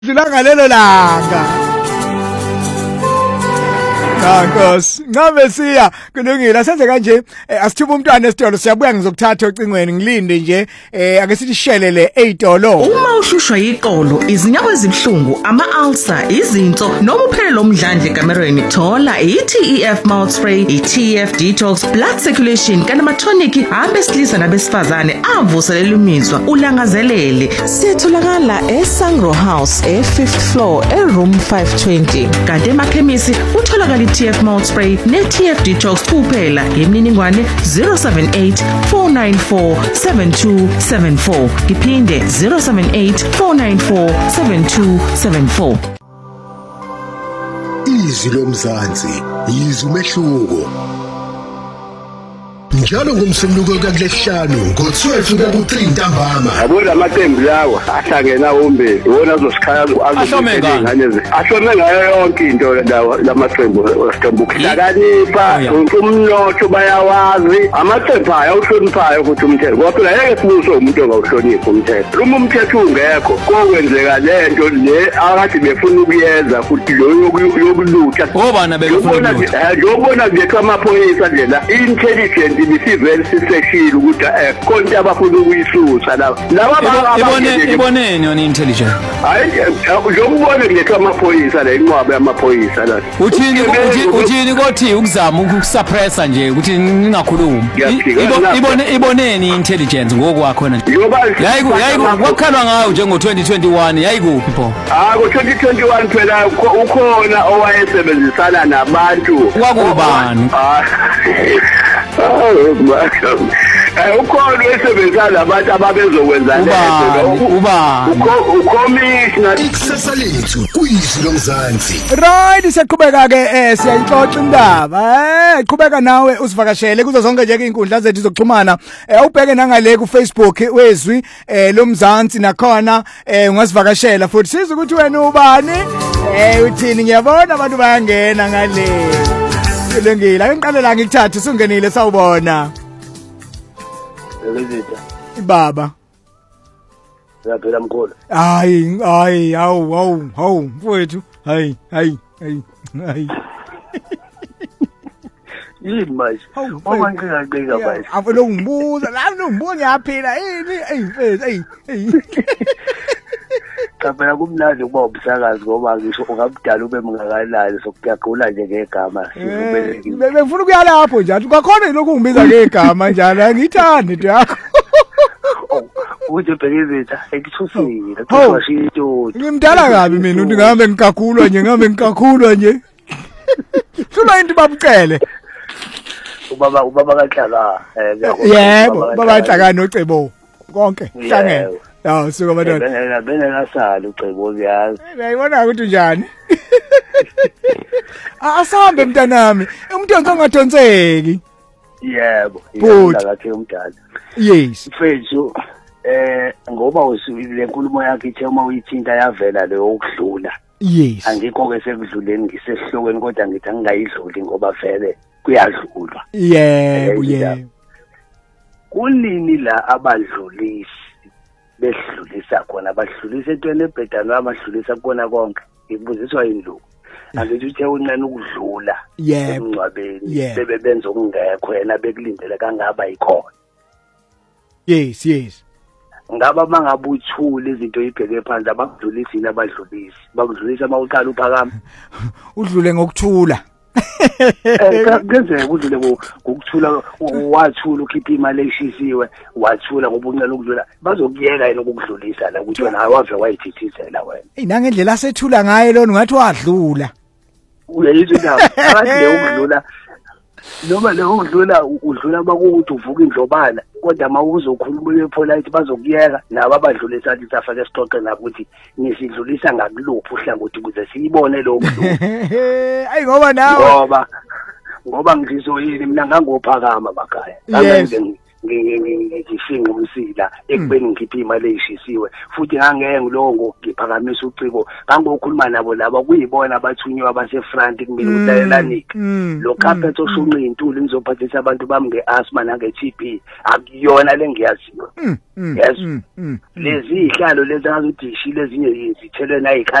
Dlula ngalelo langa. Nkosi, ngabe siya kulungile senze kanje asithuba umntwana esitolo siyabuya ngizokuthatha ocingweni ngilinde nje ake sithi shelele eitolo. Uma ushushwa iqolo, izinyawo ezibhlungu, ama-ulcer, izinso noma uphelelo omdlandla ekamerweni, thola i-TEF mouth spray, i-TEF detox, blood circulation kanti ama-tonic abesilisa nabesifazane avuselela imizwa ulangazelele. Sitholakala eSangro House e5th floor eroom 520. Kanti emakhemisi utholakala i-TF mouth spray ne-TF detox kuphela ngemininingwane 078 494 7274 iphinde 078 494 7274. Izwi lomzansi yizwi umehluko njalo ngomsombuluko kakulesihlanu ngo12 kuya ku3 ntambama. Yabona amaqembu lawo ahlangena umbe iwona azosikhaya ahlome ngayo yonke into lamaqembu esiqembu kuhlakanipha umnotho bayawazi amaqembu ayawuhloniphayo ukuthi umthetho ngoba phela yeke sibuso umuntu ongawuhloniphi umthetho. Uma umthetho ungekho kokwenzeka lento le akade befuna ukuyenza futhi lo yokulutha ngobana befuna ukubona nje amaphoyisa nje la intelligent ibisivele siseshila ukuthi konke abafuna ukuyisusa laba iboneni yona intelligent hayi ngiyobona nje amaphoyisa la inqwabe yamaphoyisa la uthini kothi ukuzama ukusuppressa nje ukuthi ningakhulumi iboneni intelligence ngokwakho na yayiku wakhalwa ngayo njengo 2021 yayikuphi pho ngo 2021 phela ukhona owayesebenzisana nabantu kwakubani ukhona esebenzana labantu ababezokwenza lento ucommissioner Ikusasa lethu kuyizwi lomzansi. Right siyaqhubeka ke siyayixoxa indaba qhubeka nawe usivakashele kuzo zonke nje izinkundla zethu zokuxhumana ubheke nangale ku Facebook wezwi lomzansi nakhona ungasivakashela futhi siza ukuthi wena ubani uthini ngiyabona abantu bayangena ngale kulungile angiqalela ngikuthatha usungenile sawubona baba yaphela mkhulu hayi hawu mfowethu hayi yini manje uma ngingaqeka manje afelo ngibuza la ngibuza ngiyaphila mfethu Kaphela kumnandi ukuba ubusakazi ngoba ngisho ungabudala ube mungakanani sokuyaqhula nje ngegama sibelekile. Bengifuna ukuya lapho njalo kwakhona lokho ungibiza ngegama njalo angithandi into yakho. Uthi bhekizitha ekuthusile kwashito. Ngimdala kabi mina uthi ngabe ngikakhulwa nje. Sula into babucele. Ubaba kahlala yebo baba kahlala nocebo konke hlangene. Ya suka bantwana bengasali ucebo uyazi uyayibona ukuthi njani asambe mntanami umuntu ongathonseki yebo indakathi umdala yes mfethu ngoba usile nkulumo yakhe ithe uma uyithinta yavela leyo ukudlula yes angikho ke sekudluleni ngisesihlokweni kodwa ngithi angingayidluli ngoba vele kuyadlulwa yebo kunini la abadlulisi behlulisa khona badlulisa entweni ebhedano abadlulisa kona konke ibuziswa indlu angithi uthe uncane ukudlula emncwabeni sebebenza okungekho yena bekulindele kangaba yikhona yes ngaba mangabuthula izinto ibheke phansi abakudlulisi yini abadlulisi bakudlulisa mawuqala uphakama udlule ngokuthula kenzeka udlule ngokuthula wathula ukhipha imali eshisiwe wathula ngoba uncane ukudlula bazokuyeka yena ukudlulisa la ukuthi wena awave wayithithizela wena nangendlela asethula ngaye lo ngathi wadlula uyayizwa indaba akathi ukudlula noma le ukudlula udlula bakuthi uvuka indlobana kodwa mawuzokhuluma epolite bazokuyeka nabo abadlulisa athi safake stock nabo ukuthi nisidlulisa ngakuluphi uhlangothi ukuze siyibone lo mdluli ayi ngoba nawe ngoba ngizoyini mina ngangophakama bakhaya ngishinga umsila ekubeni ngikhipha imali eyishisiwe futhi ngangeke ngilongo ngiphakamisa uciko ngangokhuluma nabo laba kuyibona abathunywa abasefront kumele udayelanike lo carpet oshunqa intuli ngizophathisa abantu bami ngeasthma nange-TB akuyona lengiyaziyo yes lezi ihlalo lezi angazudishile ezinye zithelwe